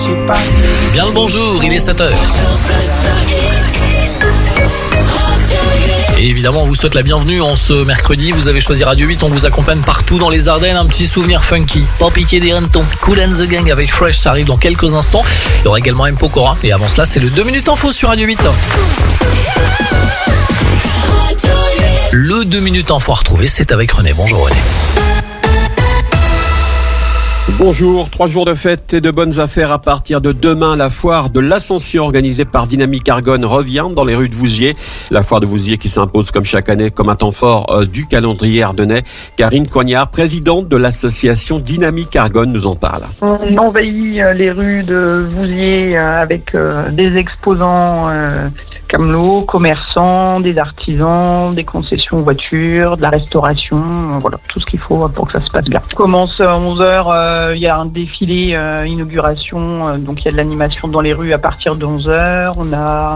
Bien le bonjour, il est 7h. Et évidemment, on vous souhaite la bienvenue en ce mercredi. Vous avez choisi Radio 8, on vous accompagne partout dans les Ardennes. Un petit souvenir funky, pas piqué des hannetons. Kool and the Gang avec Fresh, ça arrive dans quelques instants. Il y aura également M. Pokora. Et avant cela, c'est le 2 minutes info sur Radio 8. Le 2 minutes info à retrouver, c'est avec René. Bonjour René. Bonjour, 3 jours de fête et de bonnes affaires à partir de demain. La foire de l'Ascension organisée par Dynamique Argonne revient dans les rues de Vouziers. La foire de Vouziers qui s'impose comme chaque année comme un temps fort du calendrier ardennais. Karine Coignard, présidente de l'association Dynamique Argonne, nous en parle. On envahit les rues de Vouziers avec des exposants camelots, commerçants, des artisans, des concessions voitures, de la restauration, voilà, tout ce qu'il faut pour que ça se passe bien. On commence à 11h, il y a un défilé inauguration, donc il y a de l'animation dans les rues à partir de 11h. On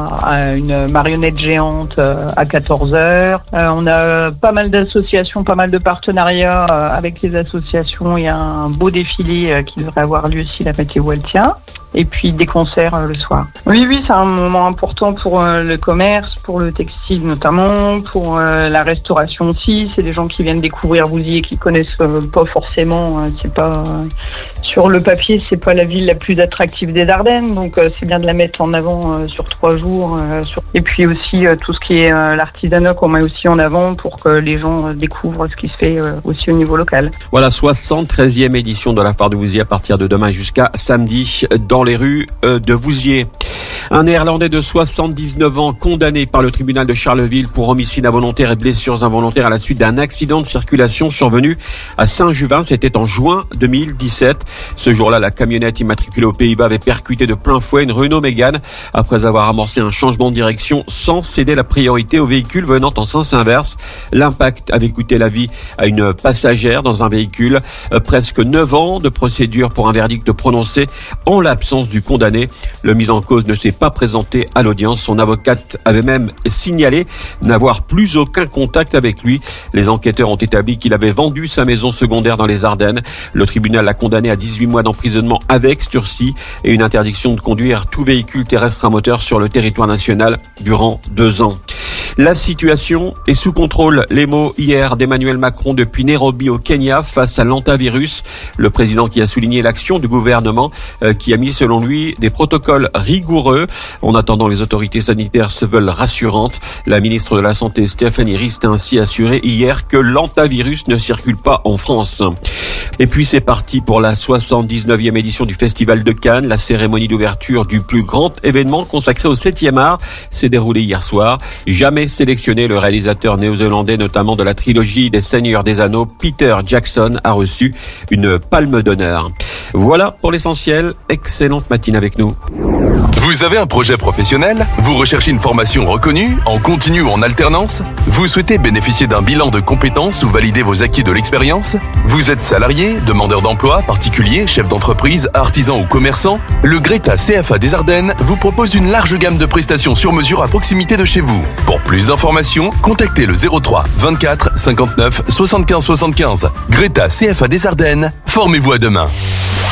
a une marionnette géante à 14h. On a pas mal d'associations, pas mal de partenariats avec les associations. Il y a un beau défilé qui devrait avoir lieu si la météo elle tient. Et puis des concerts le soir. Oui, c'est un moment important pour le commerce, pour le textile notamment, pour la restauration aussi. C'est des gens qui viennent découvrir Vouziers, qui connaissent pas forcément. C'est pas sur le papier, c'est pas la ville la plus attractive des Ardennes, donc c'est bien de la mettre en avant sur 3 jours. Et puis aussi tout ce qui est l'artisanat qu'on met aussi en avant pour que les gens découvrent ce qui se fait aussi au niveau local. Voilà, 73e édition de la foire de Vouziers à partir de demain jusqu'à samedi dans les rues de Vouziers. Un Néerlandais de 79 ans condamné par le tribunal de Charleville pour homicide involontaire et blessures involontaires à la suite d'un accident de circulation survenu à Saint-Juvin. C'était en juin 2017. Ce jour-là, la camionnette immatriculée aux Pays-Bas avait percuté de plein fouet une Renault Mégane après avoir amorcé un changement de direction sans céder la priorité aux véhicules venant en sens inverse. L'impact avait coûté la vie à une passagère dans un véhicule. Presque 9 ans de procédure pour un verdict prononcé en l'absence du condamné. Le mis en cause ne s'est pas présenté à l'audience. Son avocate avait même signalé n'avoir plus aucun contact avec lui. Les enquêteurs ont établi qu'il avait vendu sa maison secondaire dans les Ardennes. Le tribunal l'a condamné à 18 mois d'emprisonnement avec sursis et une interdiction de conduire tout véhicule terrestre à moteur sur le territoire national durant 2 ans. La situation est sous contrôle. Les mots hier d'Emmanuel Macron depuis Nairobi au Kenya face à l'hantavirus. Le président qui a souligné l'action du gouvernement qui a mis selon lui des protocoles rigoureux. En attendant, les autorités sanitaires se veulent rassurantes. La ministre de la Santé Stéphanie Rist a ainsi assuré hier que l'hantavirus ne circule pas en France. Et puis c'est parti pour la 79e édition du Festival de Cannes. La cérémonie d'ouverture du plus grand événement consacré au 7e art s'est déroulée hier soir. Jamais sélectionné, le réalisateur néo-zélandais notamment de la trilogie des Seigneurs des Anneaux, Peter Jackson, a reçu une palme d'honneur. Voilà pour l'essentiel. Excellente matinée avec nous. Vous avez un projet professionnel? Vous recherchez une formation reconnue, en continu ou en alternance? Vous souhaitez bénéficier d'un bilan de compétences ou valider vos acquis de l'expérience? Vous êtes salarié, demandeur d'emploi, particulier, chef d'entreprise, artisan ou commerçant? Le Greta CFA des Ardennes vous propose une large gamme de prestations sur mesure à proximité de chez vous. Pour plus d'informations, contactez le 03 24 59 75 75. Greta CFA des Ardennes, formez-vous à demain.